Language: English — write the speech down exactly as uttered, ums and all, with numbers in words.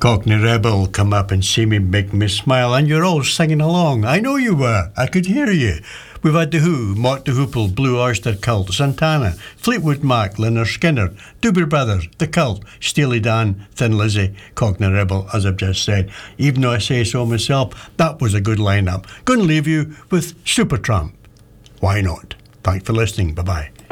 Cockney Rebel come up and see me, make me smile, and you're all singing along. I know you were. I could hear you. We've had The Who, Mott the Hoople, Blue Oyster Cult, Santana, Fleetwood Mac, Lynyrd Skinner, Doobie Brothers, The Cult, Steely Dan, Thin Lizzy, Cockney Rebel, as I've just said. Even though I say so myself, that was a good lineup. Going to leave you with Supertramp. Why not? Thanks for listening. Bye-bye.